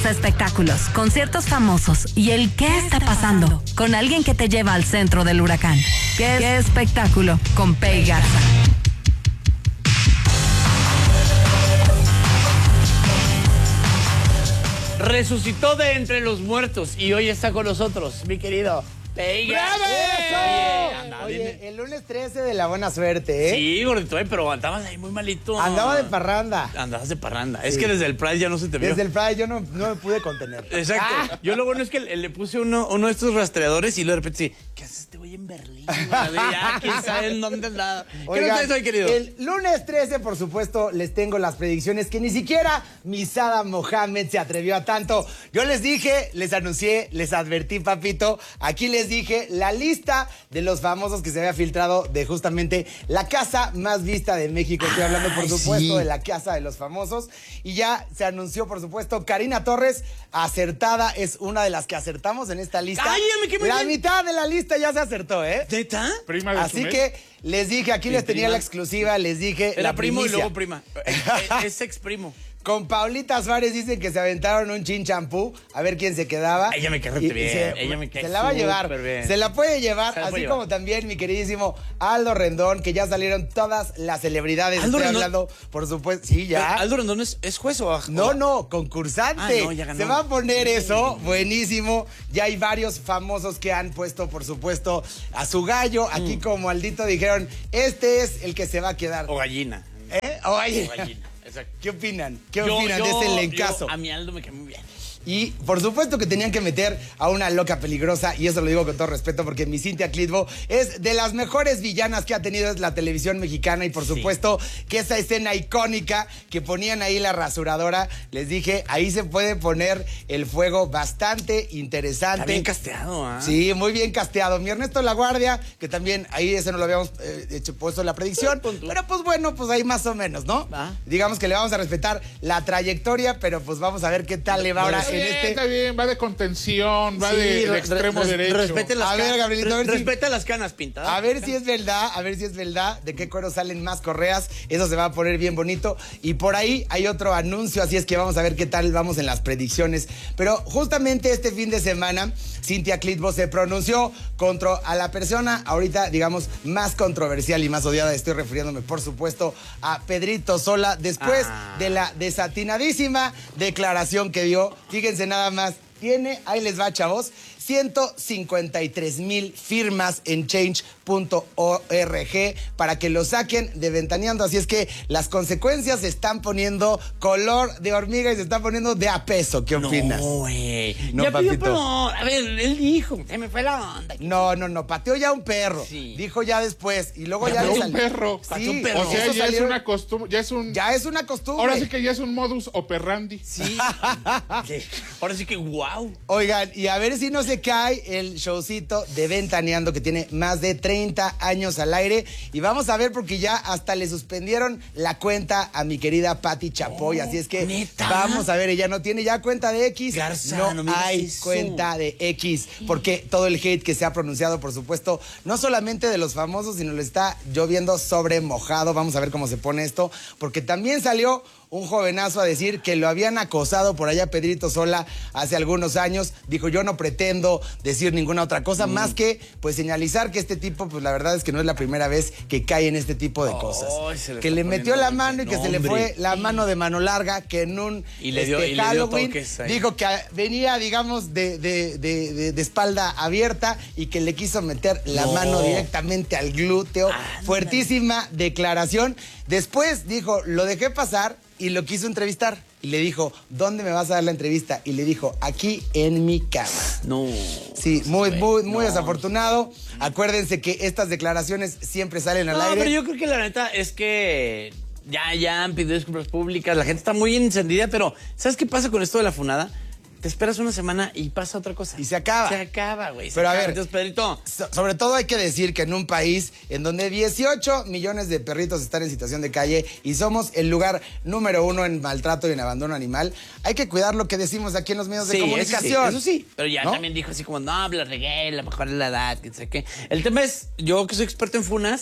Los espectáculos, conciertos famosos y el qué está pasando con alguien que te lleva al centro del huracán. ¿Qué espectáculo? Con Pei Garza. Resucitó de entre los muertos y hoy está con nosotros, mi querido Pei Garza. Oye, el lunes 13 de la buena suerte, ¿eh? Sí, gordito, pero andabas ahí muy malito. Andaba de parranda. Andabas de parranda. Sí. Es Sí. que desde el Pride ya no se te vio. Desde el Pride yo no me pude contener. Exacto. Yo lo bueno es que le puse uno de estos rastreadores y luego de repente sí, ¿qué haces este güey en Berlín? Ya, quién sabe en dónde anda. ¿Qué nos traes hoy, querido? El lunes 13, por supuesto, les tengo las predicciones que ni siquiera Misada Mohamed se atrevió a tanto. Yo les dije, les anuncié, les advertí, papito. Aquí les dije la lista de los famosos que se había filtrado de justamente la casa más vista de México. Estoy hablando, por supuesto, de la casa de los famosos. Y ya se anunció, por supuesto, Karina Torres, acertada, es una de las que acertamos en esta lista. ¡Cállame, qué muy La bien! mitad de la lista ya se acertó, ¿eh? ¿Neta? Prima de Así Chumel. que les dije, aquí les tenía prima. la exclusiva, les dije Era la primo y primicia. luego prima. Es ex primo. Con Paulita Suárez dicen que se aventaron un chin champú a ver quién se quedaba. Ella me cae Y bien, ella me cae Se la va a llevar. súper bien. Se la puede llevar, Se la puede así llevar. como también mi queridísimo Aldo Rendón, que ya salieron todas las celebridades. ¿Aldo Estoy Rendón? hablando, por supuesto, sí, ya. ¿Aldo Rendón es juez o No, concursante. Ah, no, ya ganó. Se va a poner eso, buenísimo. Ya hay varios famosos que han puesto, por supuesto, a su gallo. Aquí como Aldito dijeron, este es el que se va a quedar. O gallina. Oye, O gallina, exacto. ¿qué opinan? ¿Qué opinan de ese lencazo? A mi Aldo me cae muy bien. Y por supuesto que tenían que meter a una loca peligrosa, y eso lo digo con todo respeto porque mi Cintia Clitbo es de las mejores villanas que ha tenido la televisión mexicana, y por supuesto que esa escena icónica que ponían ahí la rasuradora, les dije, ahí se puede poner el fuego bastante interesante. Está bien casteado, ¿ah? Sí, muy bien casteado. Mi Ernesto La Guardia, que también ahí ese no lo habíamos puesto en la predicción, pero pues bueno, pues ahí más o menos, ¿no? Va. Digamos que le vamos a respetar la trayectoria, pero pues vamos a ver qué tal le va ahora en este... Está bien, va de contención, va Sí, de extremo derecho. Respete las A ver, Gabrielito, a ver si- respeta las canas pintadas. A ver si es verdad, de qué cuero salen más correas. Eso se va a poner bien bonito. Y por ahí hay otro anuncio, así es que vamos a ver qué tal vamos en las predicciones. Pero justamente este fin de semana, Cintia Clitbo se pronunció contra a la persona ahorita, digamos, más controversial y más odiada. Estoy refiriéndome, por supuesto, a Pedrito Sola, después de la desatinadísima declaración que dio. Fíjense nada más, tiene, ahí les va, chavos, 153,000 firmas en change.org para que lo saquen de Ventaneando. Así es que las consecuencias se están poniendo color de hormiga y se están poniendo de a peso. ¿Qué opinas? No, güey. No, Ya pidió papito. perdón. A ver, él dijo, se me fue la onda. No, pateó ya un perro. Sí. Dijo ya después y luego ya Pateó le un salió. perro. Pateó un Sí, perro. O sea, eso ya es salieron- una costumbre, Ya es una costumbre. ahora sí que ya es un modus operandi. Sí. Ahora sí que wow. Oigan, y a ver si no se cae el showcito de Ventaneando, que tiene más de 30 años al aire. Y vamos a ver, porque ya hasta le suspendieron la cuenta a mi querida Patti Chapoy. Así es que ¿neta? vamos a ver, ella no tiene ya cuenta de X. Garza, no no me digas hay eso. cuenta de X. Porque todo el hate que se ha pronunciado, por supuesto, no solamente de los famosos, sino le está lloviendo sobre mojado. Vamos a ver cómo se pone esto. Porque también salió un jovenazo a decir que lo habían acosado por allá Pedrito Sola hace algunos años. Dijo, yo no pretendo decir ninguna otra cosa más que pues señalizar que este tipo, pues la verdad es que no es la primera vez que cae en este tipo de cosas. se le Que está le metió poniendo la mano y que no, se le hombre. fue la mano de mano larga, que en un Y le dio Halloween toques ahí. dijo que venía, digamos, de espalda abierta y que le quiso meter la No. mano directamente al glúteo. Ándale. Fuertísima declaración. Después dijo, lo dejé pasar y lo quiso entrevistar. Y le dijo, ¿dónde me vas a dar la entrevista? Y le dijo, aquí en mi cama. No. Sí, muy No. desafortunado. Acuérdense que estas declaraciones siempre salen al No, aire. pero yo creo que la neta es que ya han pedido disculpas públicas, la gente está muy encendida, pero ¿sabes qué pasa con esto de la funada? Te esperas una semana y pasa otra cosa. Y se acaba. Se acaba, güey. Pero a ver, Entonces, Pedrito, Sobre todo hay que decir que en un país en donde 18 millones de perritos están en situación de calle y somos el lugar número 1 en maltrato y en abandono animal, hay que cuidar lo que decimos aquí en los medios de comunicación. Eso sí. Pero ya ¿no? también dijo así como, no, la regué, la mejor es la edad, que sé qué. El tema es, yo que soy experto en funas,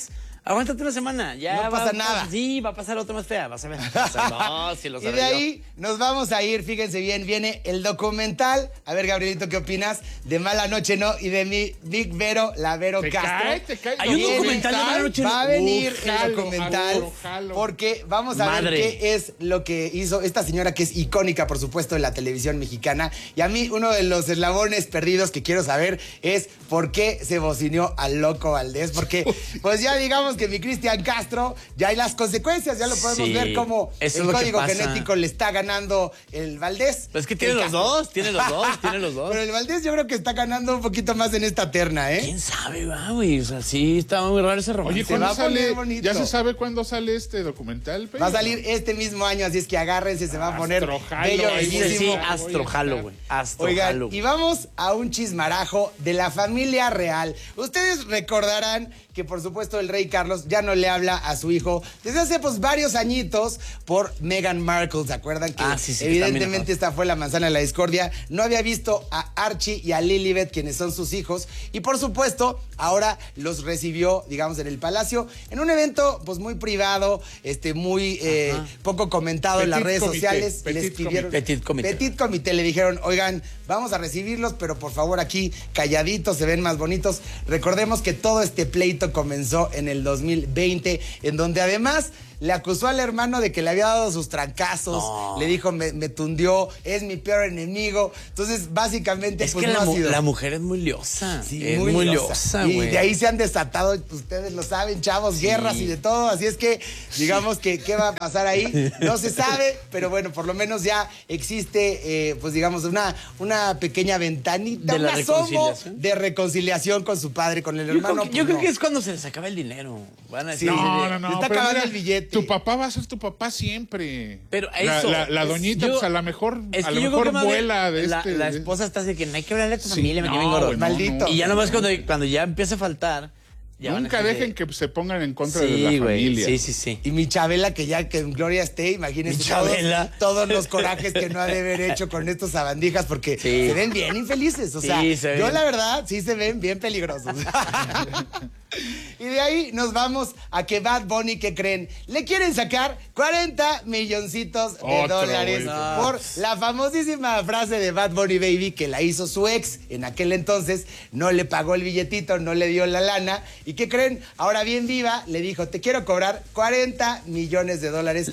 Aguántate una semana. Ya No pasa nada. Sí, va a pasar otra más fea. Vas a ver. No, si lo Y sabré de yo. ahí nos vamos a ir, fíjense bien, viene el documental. A ver, Gabrielito, ¿qué opinas? De Mala Noche No y de mi Big Vero, la Vero Te Castro. cae. Hay un documental de Mala Noche No. Va a venir Jalo, el documental jalo. porque vamos a ver Madre. qué es lo que hizo esta señora que es icónica, por supuesto, en la televisión mexicana. Y a mí uno de los eslabones perdidos que quiero saber es por qué se bocineó al Loco Valdés. Porque pues ya digamos que mi Cristian Castro, ya hay las consecuencias, ya lo podemos Sí, ver como eso es el lo que código pasa. genético le está ganando el Valdés. Pues es que tiene El los Castro. dos, tiene los dos. Pero el Valdés yo creo que está ganando un poquito más en esta terna, ¿eh? ¿Quién sabe, güey? O sea, sí, está muy raro ese romance. Oye, Se va ¿cuándo a poner sale? bonito. ¿Ya se sabe cuándo sale este documental? Va a salir este mismo año, así es que agárrense, se va a poner Astrojalo, bello, ahí Sí, bellísimo. sí, astrojalo, güey. Oigan, Astrojalo. y vamos a un chismarajo de la familia real. Ustedes recordarán que, por supuesto, el rey Carlos ya no le habla a su hijo desde hace, pues, varios añitos por Meghan Markle. ¿Se acuerdan? Que Sí, que evidentemente está esta fue la manzana de la discordia. No había visto a Archie y a Lilibet, quienes son sus hijos. Y, por supuesto, ahora los recibió, digamos, en el palacio, en un evento, pues, muy privado, muy poco comentado en las Petit redes comité, sociales. petit Les pidieron... Petit comité. Petit comité, le dijeron, oigan, vamos a recibirlos, pero por favor aquí calladitos, se ven más bonitos. Recordemos que todo este pleito comenzó en el 2020, en donde además le acusó al hermano de que le había dado sus trancazos, le dijo, me tundió, es mi peor enemigo. Entonces, básicamente, Es pues que no ha sido. la mujer es muy liosa. Sí, es muy liosa, y güey. de ahí se han desatado, ustedes lo saben, chavos, guerras y de todo. Así es que, digamos que, ¿qué va a pasar ahí? No se sabe, pero bueno, por lo menos ya existe, pues digamos, una pequeña ventanita, ¿De la un asomo reconciliación? de reconciliación con su padre, con el Yo hermano. creo pues, que es cuando se les acaba el dinero. Van a decir, Sí. No. Se está pero acabando el billete. Tu papá va a ser tu papá siempre. Pero eso, La doñita, yo- pues a lo mejor, Es a que lo yo mejor creo que vuela de la este. esposa está así que no hay que hablarle a tu Sí, familia, me no, cae bien gordo. güey, Maldito. Y ya nomás cuando ya empieza a faltar. ya van a Nunca decir dejen de- que se pongan en contra de Sí, la güey. familia. Sí. Y mi Chabela, que ya que en Gloria esté, imagínense Mi Chabela. todos los corajes que no ha de haber hecho con estos sabandijas, porque Sí. se ven bien infelices. O Sí, sea, se yo ven. la verdad sí se ven bien peligrosos. Y de ahí nos vamos a que Bad Bunny, ¿qué creen? Le quieren sacar 40 milloncitos de Otro, dólares güey. por la famosísima frase de Bad Bunny Baby que la hizo su ex en aquel entonces. No le pagó el billetito, no le dio la lana. ¿Y qué creen? Ahora bien viva, le dijo, te quiero cobrar 40 millones de dólares.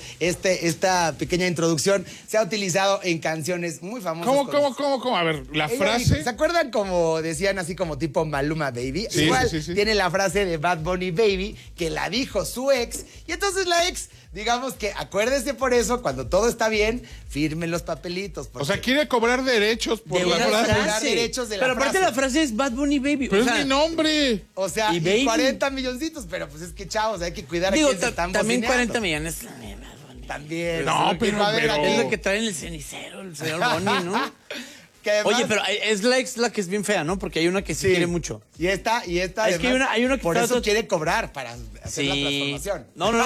Esta pequeña introducción se ha utilizado en canciones muy famosas. ¿Cómo? A ver, la Ella frase. dijo, ¿se acuerdan como decían así como tipo Maluma Baby? Sí, Igual sí. tiene la frase de Bad Bunny Baby que la dijo su ex y entonces la ex, digamos que acuérdese por eso, cuando todo está bien, firme los papelitos. O sea, quiere cobrar derechos por De la una frase. frase. derechos de la Pero aparte frase. la frase es Bad Bunny Baby. Pero o sea, es mi nombre. O sea, Y y Baby. 40 milloncitos, pero pues es que chavos, hay que cuidar digo, a quien se están también bocineando. 40 millones. también, Bad Bunny. También. No, es lo que pero- va a haber pero- aquí. Es lo que trae en el cenicero, el señor Bonnie, ¿no? Que además- Oye, pero es la ex la que es bien fea, ¿no? Porque hay una que sí, quiere mucho. Y esta Es que además, hay una que por está eso otro- quiere cobrar para hacer la transformación.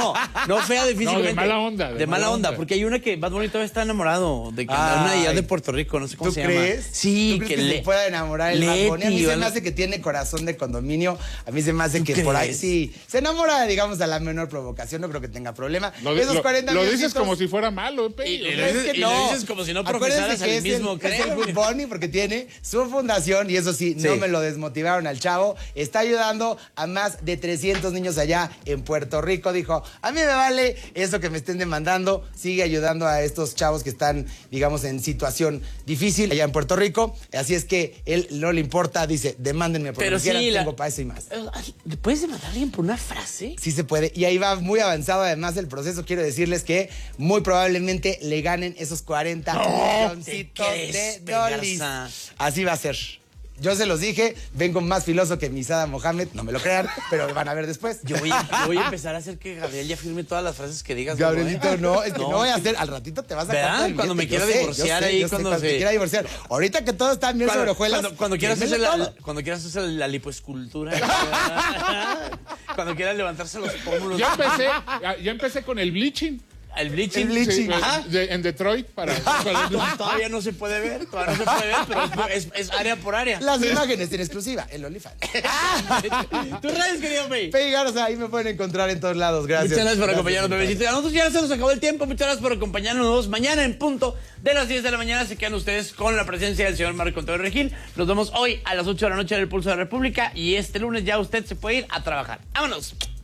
No fea de físicamente. mala onda, De mala onda, porque hay una que Bad Bunny todavía está enamorado de que una de allá de Puerto Rico, no sé cómo ¿Tú se crees? llama. Sí, ¿Tú crees que se pueda enamorar el Bad Bunny? A mí se me hace que tiene corazón de condominio. A mí se me hace ¿Tú que por ahí crees? sí. Se enamora, digamos, a la menor provocación. No creo que tenga problema. Lo Esos 40 dices milloncitos- como si fuera malo, Pepe. Y No, es que y lo no. dices como si no Acuérdense profesaras que al es mismo es el credo. Bad Bunny porque tiene su fundación y eso sí, Sí. no me lo desmotivaron al chavo. Está ayudando a más de 300 niños allá en Puerto Rico. Dijo, a mí me vale eso que me estén demandando. Sigue ayudando a estos chavos que están, digamos, en situación difícil allá en Puerto Rico. Así es que él no le importa, dice, demándenme por lo Pero que quieran, sí, tengo para eso y más. ¿Le puedes demandar a alguien por una frase? Sí se puede. Y ahí va muy avanzado además el proceso. Quiero decirles que muy probablemente le ganen esos 40 milloncitos ¿te de crees, dólares. Pegarza? Así va a ser. Yo se los dije, vengo más filoso que Misada Mohamed, no me lo crean, pero van a ver después. Yo voy a empezar a hacer que Gabriel ya firme todas las frases que digas. Gabrielito, ¿eh? no, es que no voy a hacer, al ratito te vas a ¿Verdad? cortar el Cuando me billete, quiera yo sé, divorciar yo sé, ahí, yo sé, cuando te se- quiera divorciar. Ahorita que todo está bien sobre hojuelas. Cuando quieras hacer dímelo todo. cuando quieras hacer la lipoescultura. Cuando quieras levantarse los pómulos. Ya empecé con el bleaching. El bleaching. El bleaching. Sí, Ajá. en Detroit para Todavía no se puede ver, pero es área por área. Las imágenes en exclusiva en OnlyFans. Tus redes, querido Pei. Pei Garza, ahí me pueden encontrar en todos lados. Gracias. Muchas gracias por acompañarnos, Gracias. bebecito. A nosotros ya se nos acabó el tiempo. Muchas gracias por acompañarnos. Mañana en punto de las 10 de la mañana se quedan ustedes con la presencia del señor Marco Antonio Regil. Nos vemos hoy a las 8 de la noche en el Pulso de la República y este lunes ya usted se puede ir a trabajar. ¡Vámonos!